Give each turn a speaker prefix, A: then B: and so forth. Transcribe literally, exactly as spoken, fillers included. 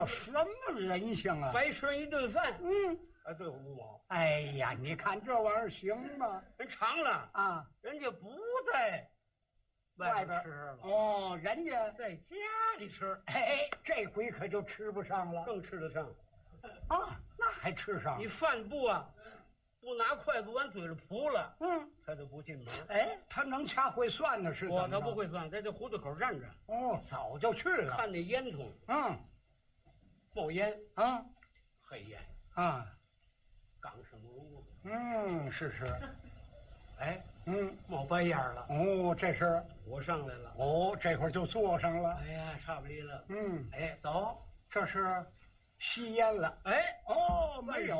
A: 什么人性啊？
B: 白吃一顿饭，
A: 嗯，
B: 啊，对付吴某。
A: 哎呀，你看这玩意儿行吗？
B: 人尝了
A: 啊，
B: 人家不在外边吃了，
A: 哦，人家
B: 在家里吃，
A: 哎，这回可就吃不上了，
B: 更吃得上。
A: 啊，那还吃上？
B: 你饭不啊，不拿筷子往嘴里扑了，
A: 嗯，
B: 他就不进门。
A: 哎，他能掐会算的是怎么
B: 我
A: 着？
B: 他不会算，在这胡同口站着，
A: 哦，早就去了。
B: 看那烟囱，
A: 嗯
B: 冒烟，
A: 啊
B: 黑烟，
A: 啊，
B: 刚是木屋，
A: 嗯，是是，
B: 哎，
A: 嗯，
B: 冒白烟了。
A: 哦，这是
B: 我上来了，
A: 哦，这会儿就坐上了。
B: 哎呀，差不离了。
A: 嗯，
B: 哎，走，
A: 这是吸烟了。
B: 哎，
A: 哦，没有。